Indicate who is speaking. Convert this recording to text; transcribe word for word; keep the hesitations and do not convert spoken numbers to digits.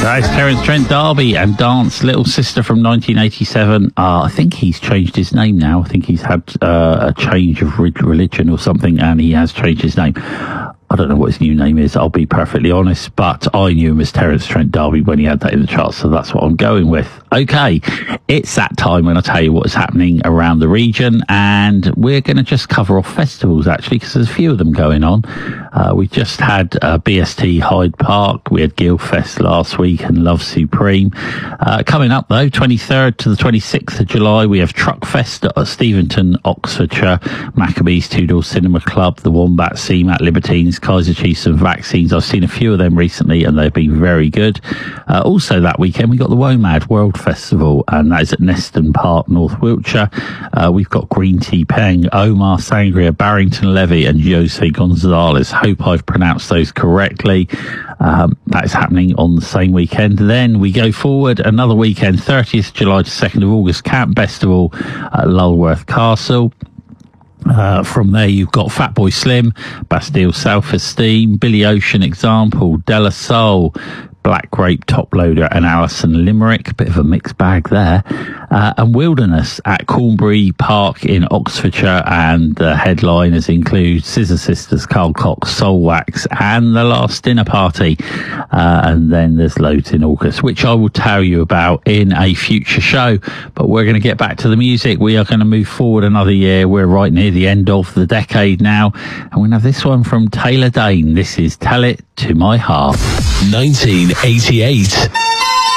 Speaker 1: That's Terence Trent D'Arby and Dance, Little Sister from nineteen eighty-seven. Uh, I think he's changed his name now. I think he's had uh, a change of re- religion or something, and he has changed his name. I don't know what his new name is, I'll be perfectly honest, but I knew him as Terence Trent D'Arby when he had that in the charts, so that's what I'm going with. Okay, it's that time when I tell you what's happening around the region, and we're going to just cover off festivals, actually, because there's a few of them going on. Uh, we just had uh, B S T Hyde Park, we had Guildfest last week, and Love Supreme. Uh, coming up, though, twenty-third to the twenty-sixth of July, we have Truckfest at Steventon, Oxfordshire, Maccabees Two Door Cinema Club, the Wombat, C MAT, Libertines, Kaiser Chiefs and Vaccines. I've seen a few of them recently and they've been very good. Uh, also that weekend we got the WOMAD World Festival, and that is at Neston Park, North Wiltshire. Uh, we've got Green Tea Peng, Omar Sangria, Barrington Levy and Jose Gonzalez. Hope I've pronounced those correctly. Um, that is happening on the same weekend. Then we go forward another weekend, thirtieth of July to second of August, Camp Festival at Lulworth Castle. Uh, from there, you've got Fatboy Slim, Bastille Self Esteem, Billy Ocean Example, Della Soul, Black Grape Top Loader and Alison Limerick. Bit of a mixed bag there. Uh, and Wilderness at Cornbury Park in Oxfordshire, and the headliners include Scissor Sisters, Carl Cox, Soul Wax and The Last Dinner Party. Uh, and then there's loads in August, which I will tell you about in a future show. But we're going to get back to the music. We are going to move forward another year. We're right near the end of the decade now. And we're going to have this one from Taylor Dane. This is Tell It to My Heart.
Speaker 2: nineteen eighty-eight.